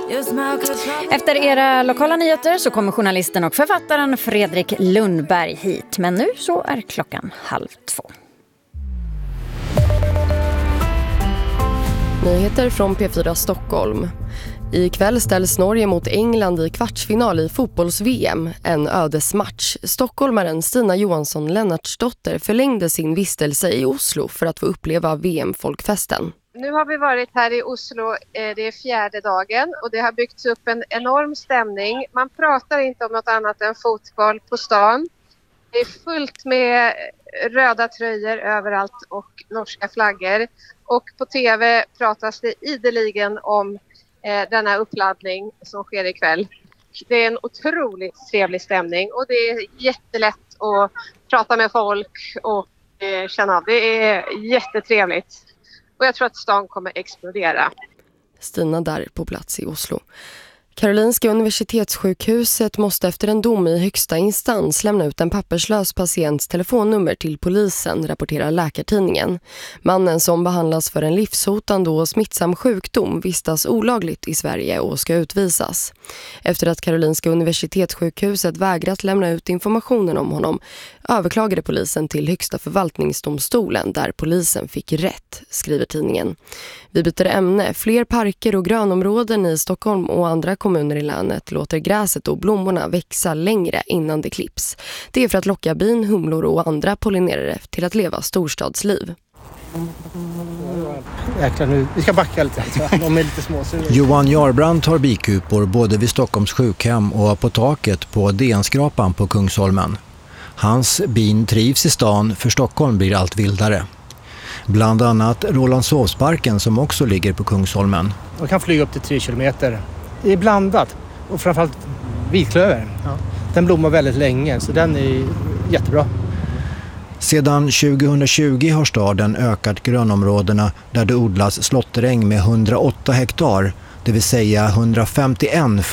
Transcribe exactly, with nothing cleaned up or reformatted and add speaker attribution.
Speaker 1: Efter era lokala nyheter så kommer journalisten och författaren Fredrik Lundberg hit. Men nu så är klockan halv två.
Speaker 2: Nyheter från P fyra Stockholm. Ikväll ställs Norge mot England i kvartsfinal i fotbolls-V M, en ödesmatch. Stockholmaren Stina Johansson Lennartsdotter förlängde sin vistelse i Oslo för att få uppleva V M-folkfesten.
Speaker 3: Nu har vi varit här i Oslo, det är fjärde dagen och det har byggts upp en enorm stämning. Man pratar inte om något annat än fotboll på stan. Det är fullt med röda tröjor överallt och norska flaggor. Och på tv pratas det ideligen om eh, denna uppladdning som sker ikväll. Det är en otroligt trevlig stämning och det är jättelätt att prata med folk och eh, känna av. Det är jättetrevligt. Och jag tror att stan kommer explodera.
Speaker 2: Stina där på plats i Oslo. Karolinska universitetssjukhuset måste efter en dom i högsta instans lämna ut en papperslös patients telefonnummer till polisen, rapporterar Läkartidningen. Mannen som behandlas för en livshotande och smittsam sjukdom vistas olagligt i Sverige och ska utvisas. Efter att Karolinska universitetssjukhuset vägrat lämna ut informationen om honom överklagade polisen till högsta förvaltningsdomstolen där polisen fick rätt, skriver tidningen. Vi byter ämne. Fler parker och grönområden i Stockholm och andra kommuner i länet låter gräset och blommorna växa längre innan det klipps. Det är för att locka bin, humlor och andra pollinerare till att leva storstadsliv.
Speaker 4: Jäklar nu, vi ska backa lite. De är lite små.
Speaker 5: Johan Jarbrandt har bikupor både vid Stockholms sjukhem och på taket på D N-skrapan på Kungsholmen. Hans bin trivs i stan, för Stockholm blir allt vildare. Bland annat Rålambshovsparken som också ligger på Kungsholmen.
Speaker 4: Man kan flyga upp till tre kilometer. Det är blandat och framförallt vitklöver. Ja. Den blommar väldigt länge så den är jättebra.
Speaker 5: Sedan tjugohundratjugo har staden ökat grönområdena där det odlas slåtteräng med hundraåtta hektar, det vill säga hundrafemtioen